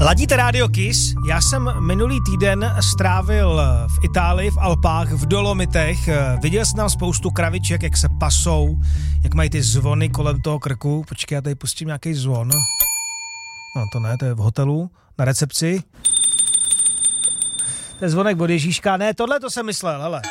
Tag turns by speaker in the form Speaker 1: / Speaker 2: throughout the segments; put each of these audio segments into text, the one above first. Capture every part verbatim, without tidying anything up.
Speaker 1: Ladíte Radio Kiss? Já jsem minulý týden strávil v Itálii, v Alpách, v Dolomitech. Viděl jsem tam spoustu kraviček, jak se pasou, jak mají ty zvony kolem toho krku. Počkej, já tady pustím nějaký zvon. No to ne, to je v hotelu, na recepci. To je zvonek od Ježíška. Ne, tohle to jsem myslel, hele.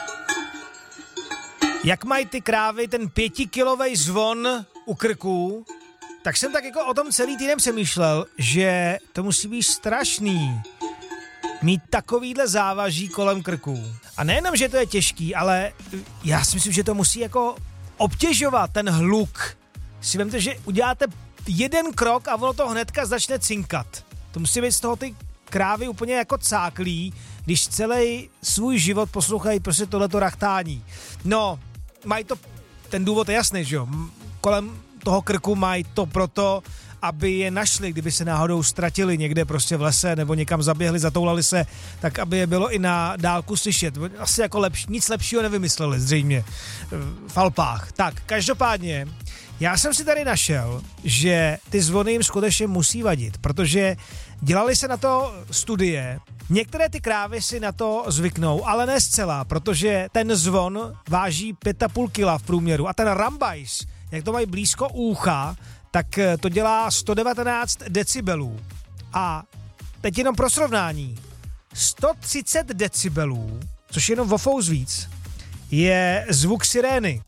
Speaker 1: Jak mají ty krávy ten pětikilovej zvon u krku, tak jsem tak jako o tom celý týden přemýšlel, že to musí být strašný mít takovýhle závaží kolem krku. A nejenom, že to je těžký, ale já si myslím, že to musí jako obtěžovat ten hluk. Si vemte, že uděláte jeden krok a ono to hnedka začne cinkat. To musí být z toho ty krávy úplně jako cáklí, když celý svůj život poslouchají prostě tohleto rachtání. No, mají to, ten důvod je jasný, že jo? Kolem toho krku mají to proto, aby je našli, kdyby se náhodou ztratili někde prostě v lese nebo někam zaběhli, zatoulali se, tak aby je bylo i na dálku slyšet. Asi jako lepší, nic lepšího nevymysleli zřejmě v Alpách. Tak, každopádně, já jsem si tady našel, že ty zvony jim skutečně musí vadit, protože dělali se na to studie, některé ty krávy si na to zvyknou, ale ne zcela, protože ten zvon váží pět a půl kila v průměru a ten rambajs, jak to mají blízko ucha, tak to dělá sto devatenáct decibelů. A teď jenom pro srovnání, sto třicet decibelů, což je jenom o fous víc, je zvuk sirény.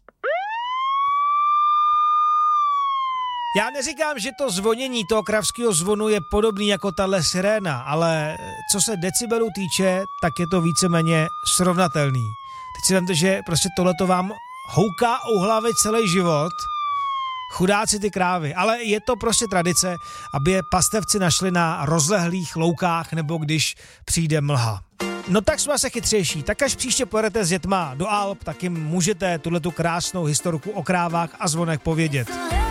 Speaker 1: Já neříkám, že to zvonění toho kravského zvonu je podobný jako tahle siréna, ale co se decibelů týče, tak je to víceméně srovnatelný. Teď si vemte, že prostě tohleto vám houká u hlavy celý život, chudáci ty krávy, ale je to prostě tradice, aby je pastevci našli na rozlehlých loukách nebo když přijde mlha. No tak jsme se chytřejší, tak až příště pojedete s dětma do Alp, tak jim můžete tuhletu krásnou historku o krávách a zvonech povědět.